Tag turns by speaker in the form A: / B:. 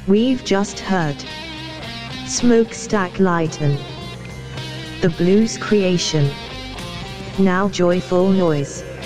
A: We've just heard Smokestack Lighten, the blues creation. Now Joyful Noise.